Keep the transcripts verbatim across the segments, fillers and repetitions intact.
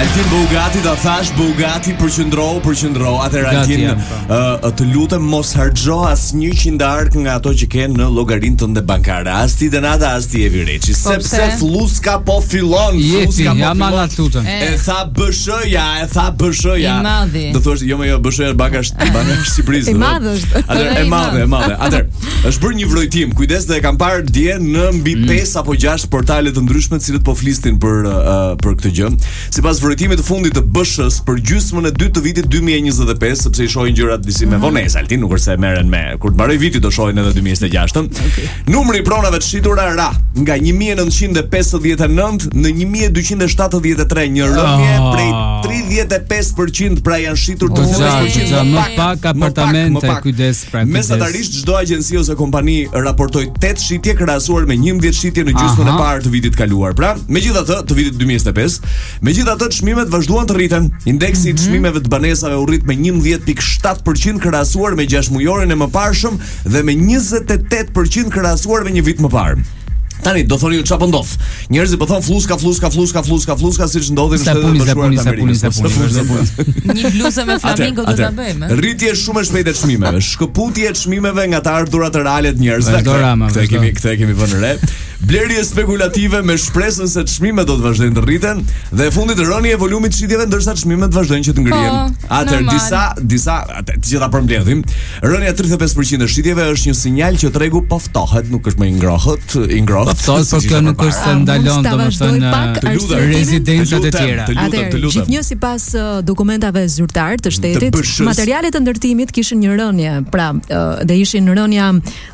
Altin Bugatti ta thash Bugatti përqendro, përqendro. Atëherë Altin, uh, të lutem mos harxho as një qindar nga ato që ke në llogarinë tënde bankare. As ti Denata, as ti Evi Reçi, sepse fluska po fillon, fluska po fillon. E tha B S H-ja, e tha B S H-ja. Do thosh, jo më jo B S H-ja banka banka e Shqipërisë. E madhe është. Atëherë e madhe, e madhe. Atëherë, është bërë një vrojtim. Kujdes, dhe e kam parë dje në mbi pesë apo gjashtë portale të ndryshme të cilët po flisnin për uh, për këtë gjë. Sipas vrojtimit të fundit të B S H-s për gjysmën e dytë të vitit dy mijë e njëzet e pesë, sepse i shohin gjërat disi me vonesë, Altin, nuk është se merren me kur të mbaroj viti do shohin edhe dy mijë e njëzet e gjashtë. Okay. Numri i pronave të shitura ra nga një mijë e nëntëqind e pesëdhjetë e nëntë në një mijë e dyqind e shtatëdhjetë e tre, një rënje oh. prej tridhjetë e pesë përqind pra janë shitur të tridhjetë përqind më pak apartamente, kujdes pra. Mesatarisht çdo agjenci ose kompani raportoi tetë shitje krahasuar me njëmbëdhjetë shitje në gjysmën e parë të vitit kaluar. Pra, megjithatë, të vitit dy mijë e njëzet e pesë, megjithatë çmimet vazhduan të rriten. Indeksi i mm -hmm. çmimeve të banesave u rrit me njëmbëdhjetë pikë shtatë përqind krahasuar me gjashtë-mujorin e mëparshëm dhe me njëzet e tetë përqind krahasuar me një vit më parë. Tani do thoni ju çfarë po ndodh. Njerëzit po thon fluska, fluska, fluska, fluska, fluska siç ndodhi në Shtetet e Bashkuara të Amerikës. Një bluzë me flamingo do ta bëjmë. Rritje shumë e shpejtë e çmimeve, shkëputje e çmimeve nga të ardhurat reale të njerëzve. Këtë kemi, këtë kemi vënë re. Blerje spekulative me shpresën se çmimet do të vazhdojnë të rriten dhe e fundit rënje e volumit të shitjeve ndërsa çmimet vazhdojnë që të ngrihen. Atëherë disa disa atë të gjitha përmbledhim. Rënja tridhjetë e pesë përqind e shitjeve është një sinjal që tregu po ftohet, nuk është më i ngrohtë, i ngrohtë. Ftohet, por kjo nuk është se ndalon domethënë rezidencat e tjera. Atëherë, gjithnjë sipas dokumentave zyrtar të shtetit, materialet e ndërtimit kishin një rënje, pra dhe ishin rënja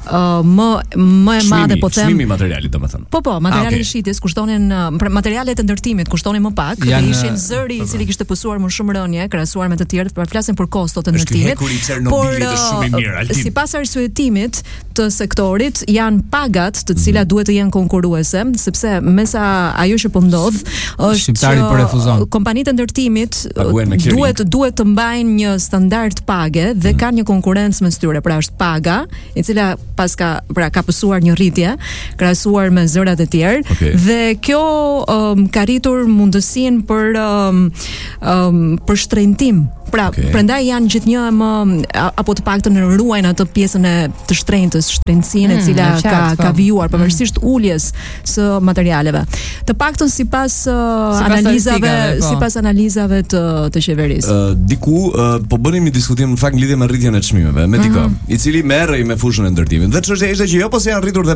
më më e madhe po them. Çmimi i materialit domethënë. Po po, materialet e shitjes kushtonin, materialet e ndërtimit kushtonin më pak, dhe ishin zëri i cili kishte pësuar më shumë rënje krahasuar me të tjerët, pra flasin për kostot e ndërtimit. Por sipas arsyetimit të sektorit janë pagat të cilat duhet të jenë konkurruese, sepse me sa ajo që po ndodh është që kompanitë e ndërtimit duhet duhet të mbajnë një standard page dhe kanë një konkurrencë mes tyre, pra është paga, e cila pas ka pra ka pësuar një rritje krahasuar me zërat e tjerë, okay. Dhe kjo um, ka rritur mundësinë për um, um, për shtrenjtim. Pra, okay. Prandaj janë gjithnjë më apo të paktën ruajnë atë pjesën e të shtrenjtës, shtrenjtësinë e cila mm, ka ka vijuar pavarësisht uljes së materialeve. Të paktën sipas uh, analizave, sipas analizave të të qeverisë. Uh, diku uh, po bënim një diskutim në fakt në lidhje me rritjen e çmimeve, me dikë, mm -hmm. i cili merrej me fushën e ndërtimit. Dhe çështja ishte që jo po se janë rritur